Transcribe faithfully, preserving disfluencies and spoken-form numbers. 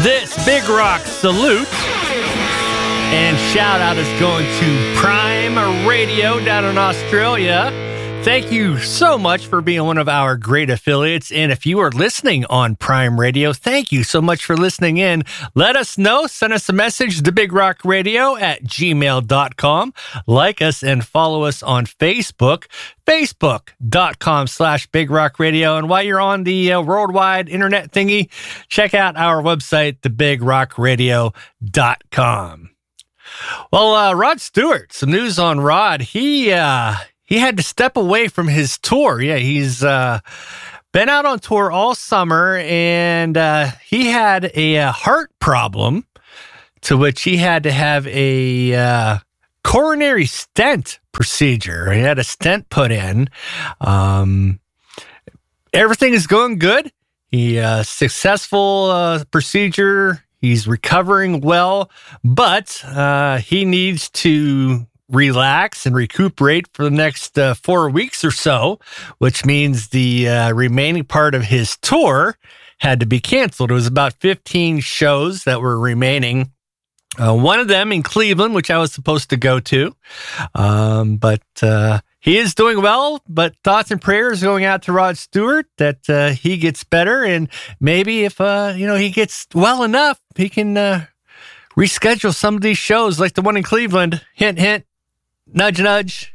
This Big Rock salute and shout out is going to Prime Radio down in Australia. Thank you so much for being one of our great affiliates. And if you are listening on Prime Radio, thank you so much for listening in. Let us know. Send us a message to big rock radio at gmail dot com. Like us and follow us on Facebook, facebook.com slash Big Rock Radio. And while you're on the uh, worldwide internet thingy, check out our website, the big rock radio dot com. Well, uh, Rod Stewart, some news on Rod. He, uh, He had to step away from his tour. Yeah, he's uh, been out on tour all summer, and uh, he had a, a heart problem, to which he had to have a uh, coronary stent procedure. He had a stent put in. Um, everything is going good. He uh, successful uh, procedure. He's recovering well, but uh, he needs to relax and recuperate for the next uh, four weeks or so, which means the uh, remaining part of his tour had to be canceled. It was about fifteen shows that were remaining. Uh, one of them in Cleveland, which I was supposed to go to. Um, but uh, he is doing well, but thoughts and prayers going out to Rod Stewart that uh, he gets better. And maybe if, uh, you know, he gets well enough, he can uh, reschedule some of these shows like the one in Cleveland. Hint, hint. Nudge, nudge.